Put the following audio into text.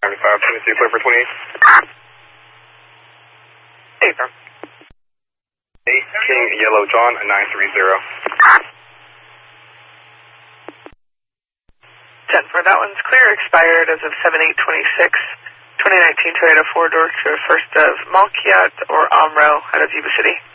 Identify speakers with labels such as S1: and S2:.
S1: 9522, clear for 28.
S2: Hey, sir.
S1: 8 King Yellow John 930.
S2: 10 for that one's clear, expired as of 7/8/26, 2019 Toyota 4-door to the first of Malkiat or Amro out of Yuba City.